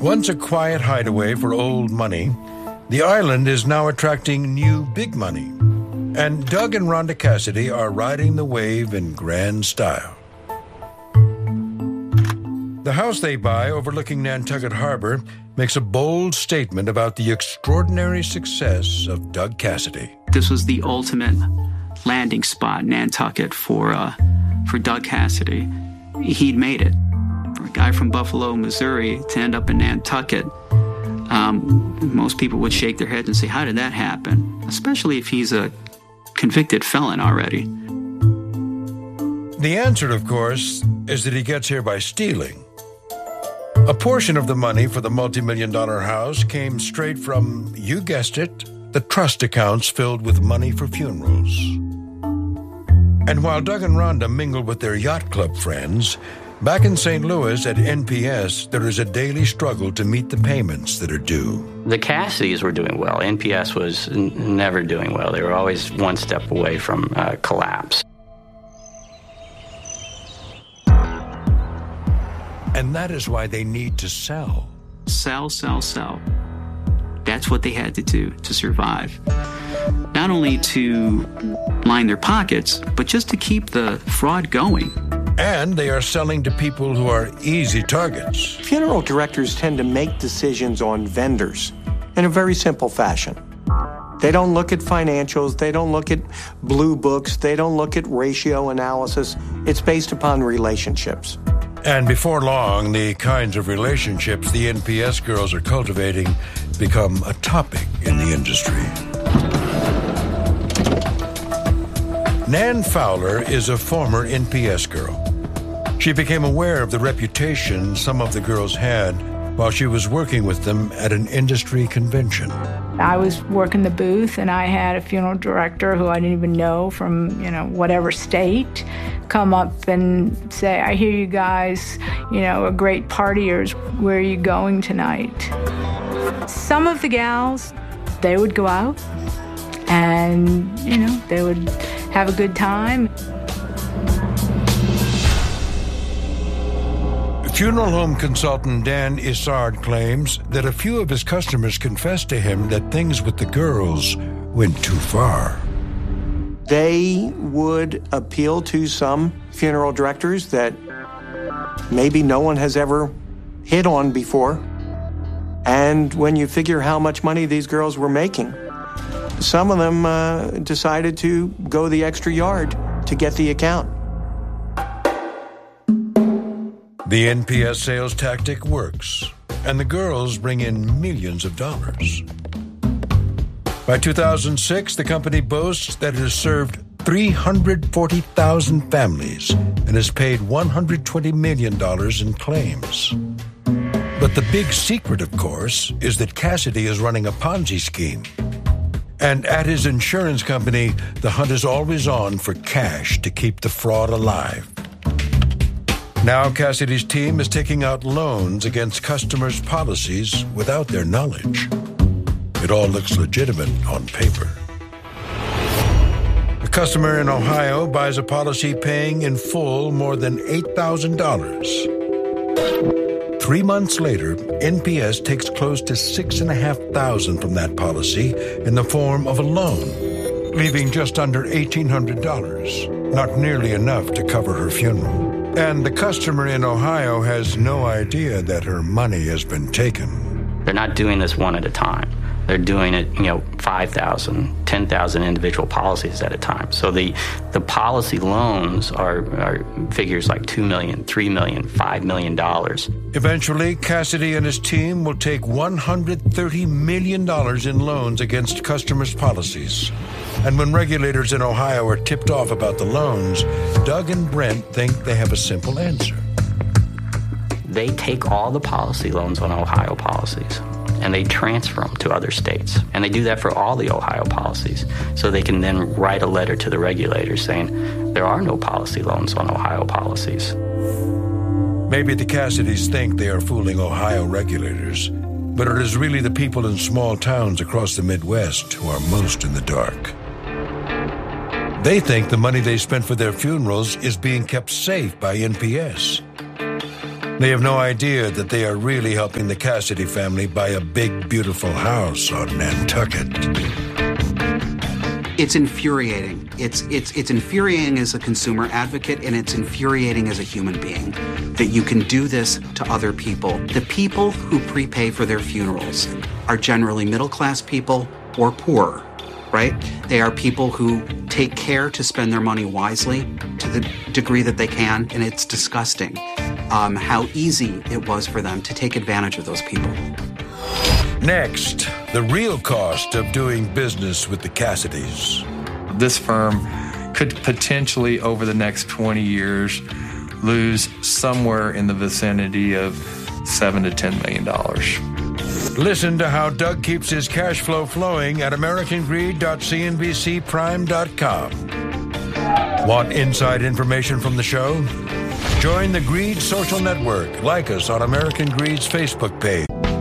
Once a quiet hideaway for old money, the island is now attracting new big money. And Doug and Rhonda Cassidy are riding the wave in grand style. The house they buy overlooking Nantucket Harbor makes a bold statement about the extraordinary success of Doug Cassidy. This was the ultimate landing spot, Nantucket, for Doug Cassidy. He'd made it. For a guy from Buffalo, Missouri, to end up in Nantucket, most people would shake their heads and say, how did that happen? Especially if he's a convicted felon already. The answer, of course, is that he gets here by stealing. A portion of the money for the multi-million-dollar house came straight from, you guessed it, the trust accounts filled with money for funerals. And while Doug and Rhonda mingle with their yacht club friends, back in St. Louis at NPS, there is a daily struggle to meet the payments that are due. The Cassidys were doing well. NPS was never doing well. They were always one step away from collapse. And that is why they need to sell. Sell, sell, sell. That's what they had to do to survive. Not only to line their pockets, but just to keep the fraud going. And they are selling to people who are easy targets. Funeral directors tend to make decisions on vendors in a very simple fashion. They don't look at financials, they don't look at blue books, they don't look at ratio analysis. It's based upon relationships. And before long, the kinds of relationships the NPS girls are cultivating become a topic in the industry. Nan Fowler is a former NPS girl. She became aware of the reputation some of the girls had while she was working with them at an industry convention. I was working the booth, and I had a funeral director who I didn't even know from, whatever state, come up and say, I hear you guys, are great partiers. Where are you going tonight? Some of the gals, they would go out and, they would have a good time. Funeral home consultant Dan Isard claims that a few of his customers confessed to him that things with the girls went too far. They would appeal to some funeral directors that maybe no one has ever hit on before. And when you figure how much money these girls were making, some of them decided to go the extra yard to get the account. The NPS sales tactic works, and the girls bring in millions of dollars. By 2006, the company boasts that it has served 340,000 families and has paid $120 million in claims. But the big secret, of course, is that Cassidy is running a Ponzi scheme. And at his insurance company, the hunt is always on for cash to keep the fraud alive. Now Cassidy's team is taking out loans against customers' policies without their knowledge. It all looks legitimate on paper. A customer in Ohio buys a policy paying in full more than $8,000. 3 months later, NPS takes close to $6,500 from that policy in the form of a loan, leaving just under $1,800, not nearly enough to cover her funeral. And the customer in Ohio has no idea that her money has been taken. They're not doing this one at a time. They're doing it, 5,000, 10,000 individual policies at a time. So the policy loans are figures like $2 million, $3 million, $5 million. Eventually, Cassidy and his team will take $130 million in loans against customers' policies. And when regulators in Ohio are tipped off about the loans, Doug and Brent think they have a simple answer. They take all the policy loans on Ohio policies and they transfer them to other states. And they do that for all the Ohio policies. So they can then write a letter to the regulators saying there are no policy loans on Ohio policies. Maybe the Cassidys think they are fooling Ohio regulators, but it is really the people in small towns across the Midwest who are most in the dark. They think the money they spent for their funerals is being kept safe by NPS. They have no idea that they are really helping the Cassidy family buy a big, beautiful house on Nantucket. It's infuriating. It's infuriating as a consumer advocate, and it's infuriating as a human being that you can do this to other people. The people who prepay for their funerals are generally middle-class people or poor, right? They are people who take care to spend their money wisely to the degree that they can, and it's disgusting how easy it was for them to take advantage of those people. Next, the real cost of doing business with the Cassidys. This firm could potentially, over the next 20 years, lose somewhere in the vicinity of $7 to $10 million. Listen to how Doug keeps his cash flow flowing at AmericanGreed.cnbcprime.com. Want inside information from the show? Join the Greed Social Network. Like us on American Greed's Facebook page.